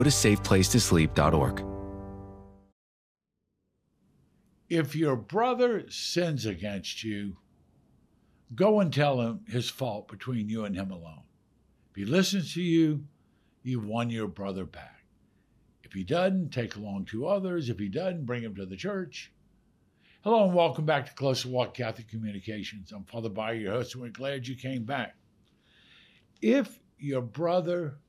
Go to safeplacetosleep.org. If your brother sins against you, go and tell him his fault between you and him alone. If he listens to you, you've won your brother back. If he doesn't, take along 2 others. If he doesn't, bring him to the church. Hello and welcome back to Closer Walk Catholic Communications. I'm Father Bayer, your host, and we're glad you came back. If your brother